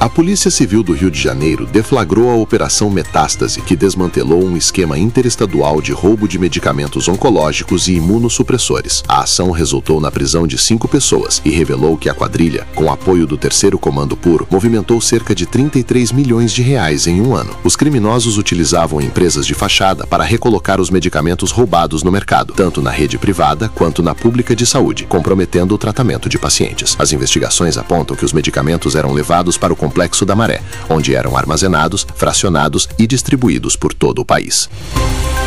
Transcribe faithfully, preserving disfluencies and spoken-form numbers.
A Polícia Civil do Rio de Janeiro deflagrou a Operação Metástase, que desmantelou um esquema interestadual de roubo de medicamentos oncológicos e imunossupressores. A ação resultou na prisão de cinco pessoas e revelou que a quadrilha, com apoio do Terceiro Comando Puro, movimentou cerca de trinta e três milhões de reais em um ano. Os criminosos utilizavam empresas de fachada para recolocar os medicamentos roubados no mercado, tanto na rede privada quanto na pública de saúde, comprometendo o tratamento de pacientes. As investigações apontam que os medicamentos eram levados para o Complexo da Maré, onde eram armazenados, fracionados e distribuídos por todo o país.